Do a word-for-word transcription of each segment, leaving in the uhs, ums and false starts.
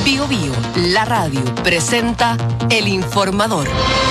Bio Bio, la radio, presenta El Informador.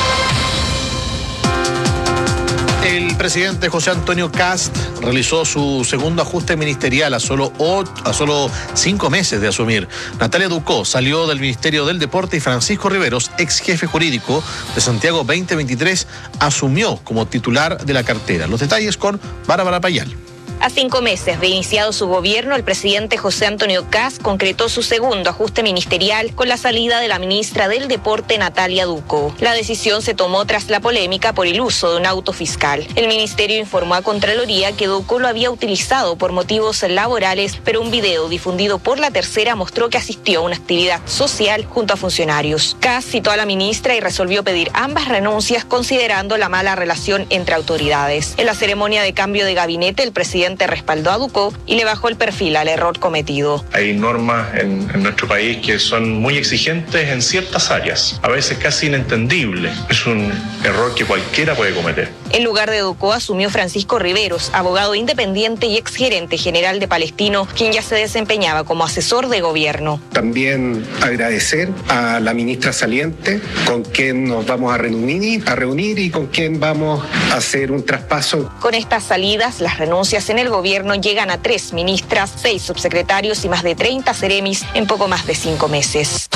El presidente José Antonio Kast realizó su segundo ajuste ministerial a solo, ocho, a solo cinco meses de asumir. Natalia Ducó salió del Ministerio del Deporte y Francisco Riveros, ex jefe jurídico de Santiago veinte veintitrés, asumió como titular de la cartera. Los detalles con Bárbara Payal. A cinco meses de iniciado su gobierno, el presidente José Antonio Kast concretó su segundo ajuste ministerial con la salida de la ministra del Deporte, Natalia Ducó. La decisión se tomó tras la polémica por el uso de un auto fiscal. El ministerio informó a Contraloría que Ducó lo había utilizado por motivos laborales, pero un video difundido por La Tercera mostró que asistió a una actividad social junto a funcionarios. Kast citó a la ministra y resolvió pedir ambas renuncias considerando la mala relación entre autoridades. En la ceremonia de cambio de gabinete, el presidente respaldó a Ducó y le bajó el perfil al error cometido. Hay normas en, en nuestro país que son muy exigentes en ciertas áreas, a veces casi inentendibles. Es un error que cualquiera puede cometer. En lugar de Ducó asumió Francisco Riveros, abogado independiente y exgerente general de Palestino, quien ya se desempeñaba como asesor de gobierno. También agradecer a la ministra saliente, con quien nos vamos a reunir, a reunir y con quien vamos a hacer un traspaso. Con estas salidas, las renuncias en el gobierno llegan a tres ministras, seis subsecretarios y más de treinta seremis en poco más de cinco meses.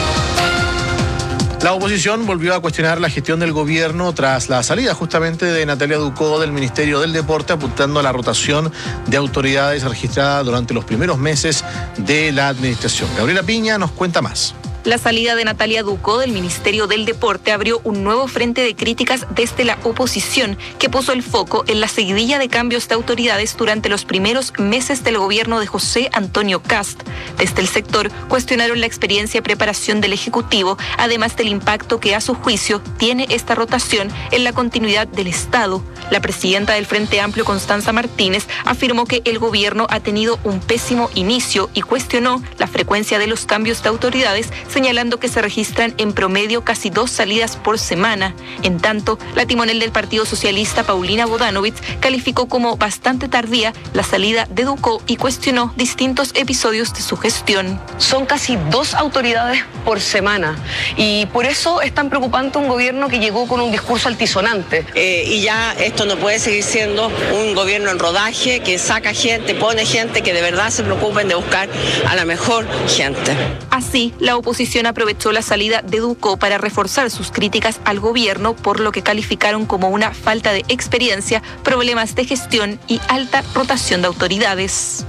La oposición volvió a cuestionar la gestión del gobierno tras la salida justamente de Natalia Ducó del Ministerio del Deporte, apuntando a la rotación de autoridades registrada durante los primeros meses de la administración. Gabriela Piña nos cuenta más. La salida de Natalia Ducó del Ministerio del Deporte abrió un nuevo frente de críticas desde la oposición, que puso el foco en la seguidilla de cambios de autoridades durante los primeros meses del gobierno de José Antonio Kast. Desde el sector cuestionaron la experiencia y preparación del Ejecutivo, además del impacto que a su juicio tiene esta rotación en la continuidad del Estado. La presidenta del Frente Amplio, Constanza Martínez, afirmó que el gobierno ha tenido un pésimo inicio y cuestionó la frecuencia de los cambios de autoridades, señalando que se registran en promedio casi dos salidas por semana. En tanto, la timonel del Partido Socialista, Paulina Bodanovich, calificó como bastante tardía la salida de Ducó y cuestionó distintos episodios de su gestión. Son casi dos autoridades por semana y por eso es tan preocupante un gobierno que llegó con un discurso altisonante. Eh, y ya esto no puede seguir siendo un gobierno en rodaje que saca gente, pone gente que de verdad se preocupen de buscar a la mejor gente. Así, la oposición aprovechó la salida de Ducó para reforzar sus críticas al gobierno, por lo que calificaron como una falta de experiencia, problemas de gestión y alta rotación de autoridades.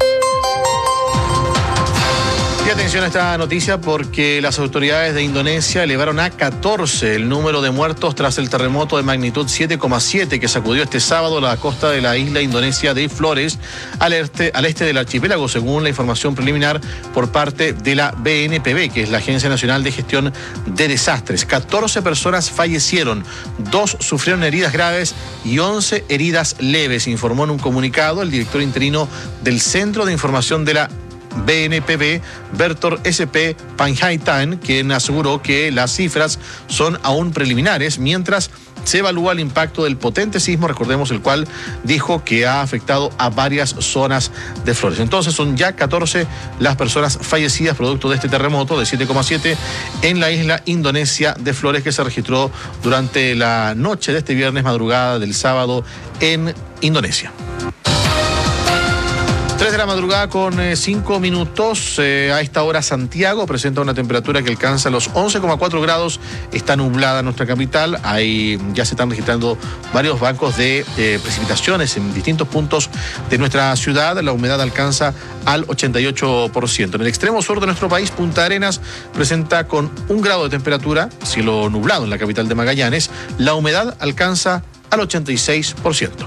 Y atención a esta noticia porque las autoridades de Indonesia elevaron a catorce el número de muertos tras el terremoto de magnitud siete coma siete que sacudió este sábado la costa de la isla indonesia de Flores, al este, al este del archipiélago, según la información preliminar por parte de la B N P B, que es la Agencia Nacional de Gestión de Desastres. catorce personas fallecieron, dos sufrieron heridas graves y once heridas leves, informó en un comunicado el director interino del Centro de Información de la B N P B, Bertor S P Panjaitan, quien aseguró que las cifras son aún preliminares, mientras se evalúa el impacto del potente sismo, recordemos el cual dijo que ha afectado a varias zonas de Flores. Entonces son ya catorce las personas fallecidas producto de este terremoto de siete coma siete en la isla indonesia de Flores, que se registró durante la noche de este viernes, madrugada del sábado en Indonesia. tres de la madrugada con cinco minutos. Eh, a esta hora Santiago presenta una temperatura que alcanza los once coma cuatro grados. Está nublada nuestra capital. Hay, ya se están registrando varios bancos de eh, precipitaciones en distintos puntos de nuestra ciudad. La humedad alcanza al ochenta y ocho por ciento. En el extremo sur de nuestro país, Punta Arenas presenta con un grado de temperatura, cielo nublado en la capital de Magallanes. La humedad alcanza al ochenta y seis por ciento.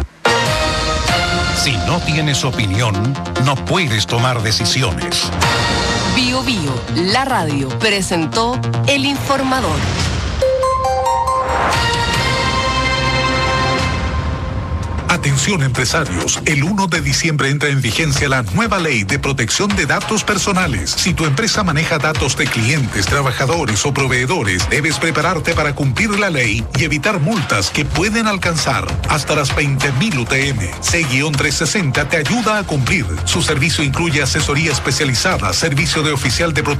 Si no tienes opinión, no puedes tomar decisiones. Bio Bio, la radio, presentó El Informador. Atención empresarios, el uno de diciembre entra en vigencia la nueva ley de protección de datos personales. Si tu empresa maneja datos de clientes, trabajadores o proveedores, debes prepararte para cumplir la ley y evitar multas que pueden alcanzar hasta las veinte mil U T M. C trescientos sesenta te ayuda a cumplir. Su servicio incluye asesoría especializada, servicio de oficial de protección